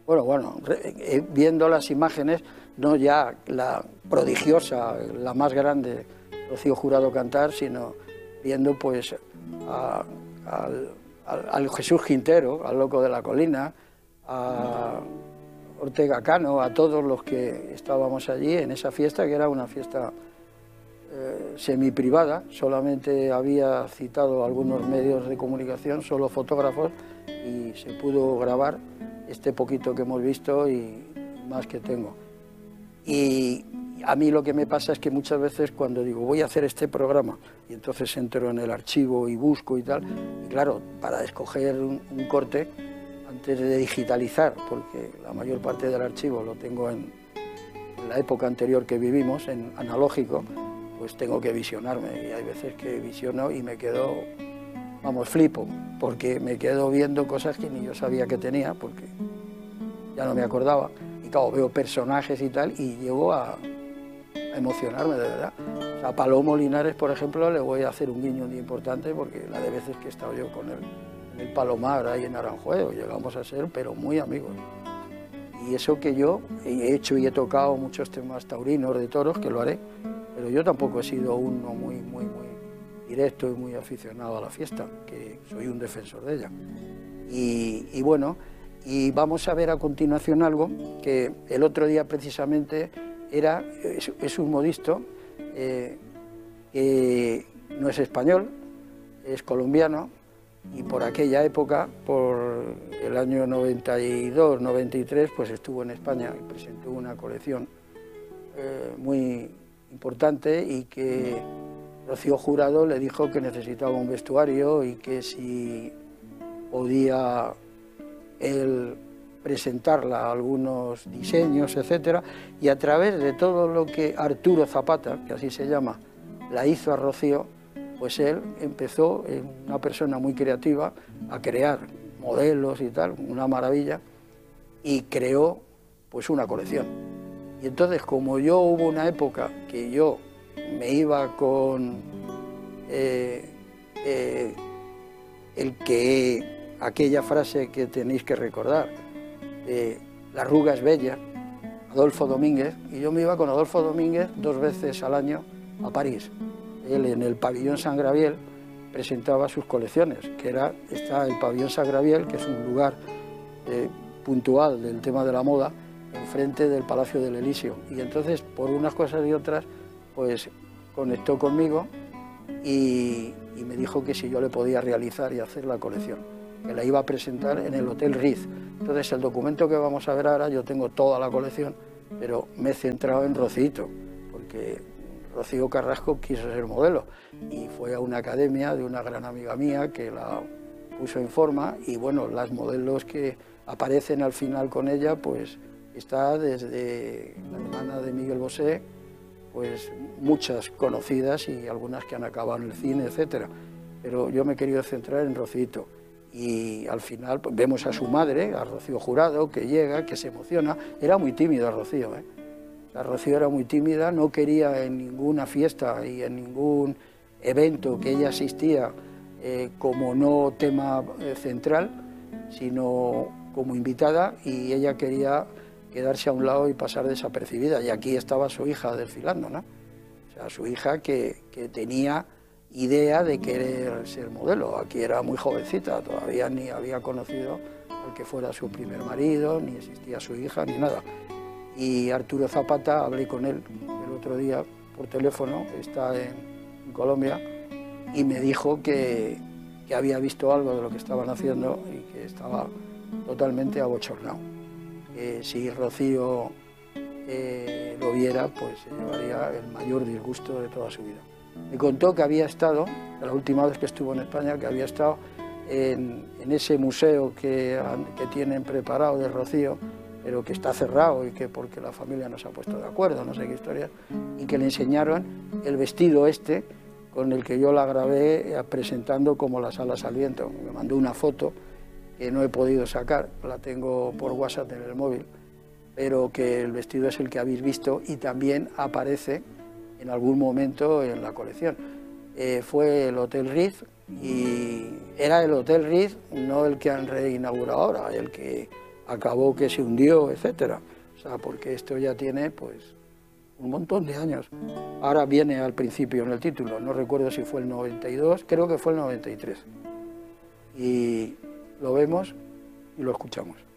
Bueno, viendo las imágenes, no ya la prodigiosa, la más grande, Rocío Jurado cantar, sino viendo pues al Jesús Quintero, al Loco de la Colina, a Ortega Cano, a todos los que estábamos allí en esa fiesta, que era una fiesta semi-privada, solamente había citado algunos medios de comunicación, solo fotógrafos, y se pudo grabar este poquito que hemos visto y más que tengo. Y a mí lo que me pasa es que muchas veces cuando digo voy a hacer este programa y entonces entro en el archivo y busco y tal, y claro, para escoger un corte antes de digitalizar, porque la mayor parte del archivo lo tengo en la época anterior que vivimos, en analógico, pues tengo que visionarme y hay veces que visiono y me quedo, vamos, flipo, porque me quedo viendo cosas que ni yo sabía que tenía, porque ya no me acordaba. Y claro, veo personajes y tal, y llego a emocionarme, de verdad. O sea, a Palomo Linares, por ejemplo, le voy a hacer un guiño muy importante, porque la de veces que he estado yo con él en el Palomar, ahí en Aranjuez, llegamos a ser, pero muy amigos. Y eso que yo he hecho y he tocado muchos temas taurinos, de toros, que lo haré, pero yo tampoco he sido uno muy directo y muy aficionado a la fiesta, que soy un defensor de ella. Y bueno, y vamos a ver a continuación algo que el otro día precisamente es un modisto que no es español, es colombiano, y por aquella época, por el año 92, 93, pues estuvo en España y presentó una colección muy importante, y que Rocío Jurado le dijo que necesitaba un vestuario y que si podía él presentarla algunos diseños, etcétera, y a través de todo lo que Arturo Zapata, que así se llama, la hizo a Rocío, pues él empezó, una persona muy creativa, a crear modelos y tal, una maravilla, y creó pues una colección. Y entonces, como yo hubo una época que yo me iba con aquella frase que tenéis que recordar, la arruga es bella, Adolfo Domínguez, y yo me iba con Adolfo Domínguez 2 veces al año a París. Él en el Pabellón San Graviel presentaba sus colecciones, está el Pabellón San Graviel, que es un lugar puntual del tema de la moda, enfrente del Palacio del Elíseo. Y entonces, por unas cosas y otras, pues conectó conmigo y me dijo que si yo le podía realizar y hacer la colección, que la iba a presentar en el Hotel Ritz. Entonces, el documento que vamos a ver ahora, yo tengo toda la colección, pero me he centrado en Rocío, porque Rocío Carrasco quiso ser modelo y fue a una academia de una gran amiga mía que la puso en forma, y bueno, las modelos que aparecen al final con ella, pues está desde la hermana de Miguel Bosé, pues muchas conocidas y algunas que han acabado en el cine, etcétera. Pero yo me he querido centrar en Rocío. Y al final pues, vemos a su madre, a Rocío Jurado, que llega, que se emociona. Era muy tímida Rocío, La Rocío era muy tímida, no quería en ninguna fiesta y en ningún evento que ella asistía como no tema central, sino como invitada, y ella quería quedarse a un lado y pasar desapercibida. Y aquí estaba su hija desfilando, ¿no? O sea, su hija que tenía idea de querer ser modelo. Aquí era muy jovencita, todavía ni había conocido al que fuera su primer marido, ni existía su hija, ni nada. Y Arturo Zapata, hablé con él el otro día por teléfono, está en Colombia, y me dijo que había visto algo de lo que estaban haciendo y que estaba totalmente abochornado. Si Rocío lo viera, pues se llevaría el mayor disgusto de toda su vida. Me contó que había estado, la última vez que estuvo en España, que había estado en ese museo que tienen preparado de Rocío, pero que está cerrado y que porque la familia no se ha puesto de acuerdo, no sé qué historia, y que le enseñaron el vestido este con el que yo la grabé presentando como Las alas al viento. Me mandó una foto que no he podido sacar, la tengo por WhatsApp en el móvil, pero que el vestido es el que habéis visto y también aparece en algún momento en la colección. Fue el Hotel Ritz, y era el Hotel Ritz, no el que han reinaugurado ahora, el que acabó que se hundió, etcétera. O sea, porque esto ya tiene, pues, un montón de años. Ahora viene al principio en el título, no recuerdo si fue el 92, creo que fue el 93. Y lo vemos y lo escuchamos.